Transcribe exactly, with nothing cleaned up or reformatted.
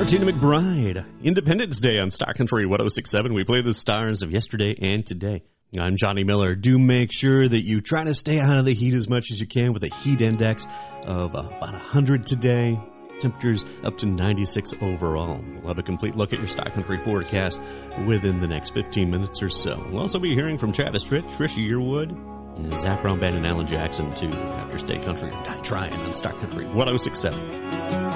Martina McBride, Independence Day on Star Country one oh six point seven. We play the stars of yesterday and today. I'm Johnny Miller. Do make sure that you try to stay out of the heat as much as you can with a heat index of about one hundred today. Temperatures up to ninety-six overall. We'll have a complete look at your Star Country forecast within the next fifteen minutes or so. We'll also be hearing from Travis Tritt, Trisha Yearwood, and Zach Brown Band and Alan Jackson, too, after Stay Country or Die Trying on Star Country one oh six point seven.